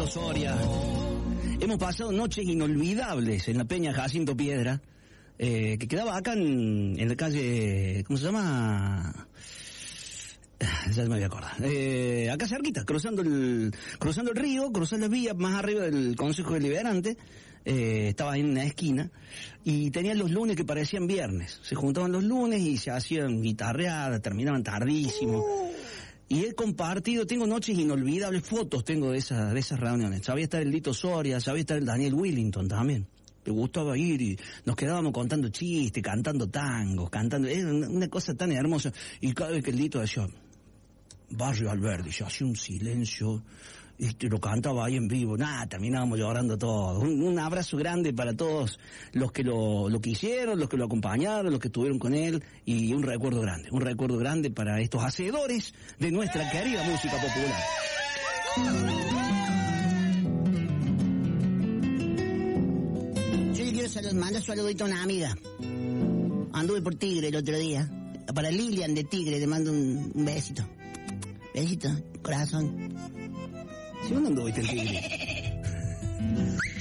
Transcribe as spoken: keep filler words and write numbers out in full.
Soria. Hemos pasado noches inolvidables en la Peña Jacinto Piedra, eh, que quedaba acá en, en la calle, ¿cómo se llama? Ya me voy a acordar. Eh, acá cerquita, cruzando el, cruzando el río, cruzando las vías, más arriba del Consejo Deliberante, eh, estaba en una esquina, y tenían los lunes que parecían viernes. Se juntaban los lunes y se hacían guitarreadas, terminaban tardísimo. Y he compartido, tengo noches inolvidables, fotos tengo de esas, de esas reuniones. Sabía estar el Lito Soria, sabía estar el Daniel Willington también. Me gustaba ir y nos quedábamos contando chistes, cantando tangos, cantando, era una, una cosa tan hermosa. Y cada vez que el Lito decía, Barrio Alberdi, yo hacía un silencio, y te lo cantaba ahí en vivo, nada, terminábamos llorando todos. Un, un abrazo grande para todos los que lo, lo quisieron, los que lo acompañaron, los que estuvieron con él, y un recuerdo grande, un recuerdo grande para estos hacedores de nuestra querida música popular. Yo le quiero salud, manda saludito a una amiga. Anduve por Tigre el otro día. Para Lilian de Tigre le mando un, un besito. Besito, corazón. ¿Sí, dónde anduviste en Tigre?